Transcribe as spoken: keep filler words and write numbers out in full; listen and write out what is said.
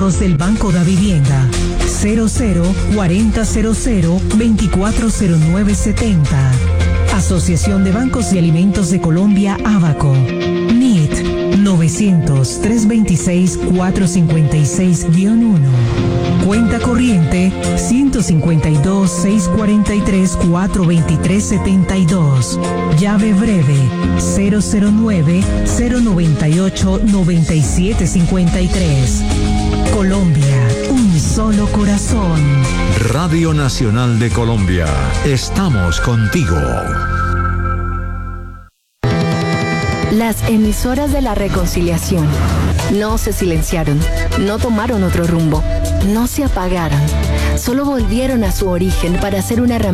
ahorros del Banco da Vivienda. cero cero cuarenta cero cero veinticuatro cero nueve setenta. Asociación de Bancos y Alimentos de Colombia, Abaco. N I T novecientos, trescientos veintiséis, cuatrocientos cincuenta y seis uno. Cuenta corriente ciento cincuenta y dos, seiscientos cuarenta y tres, cuatrocientos veintitrés setenta y dos. Llave breve cero cero nueve, cero noventa y ocho, noventa y siete cincuenta y tres. Colombia, un solo corazón. Radio Nacional de Colombia, estamos contigo. Las emisoras de la reconciliación no se silenciaron, no tomaron otro rumbo, no se apagaron, solo volvieron a su origen para ser una herramienta